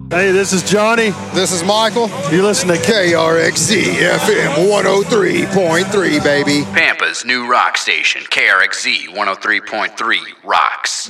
Hey, this is Johnny. This is Michael. You listen to KRXZ FM 103.3, baby. Pampa's new rock station, KRXZ 103.3 rocks.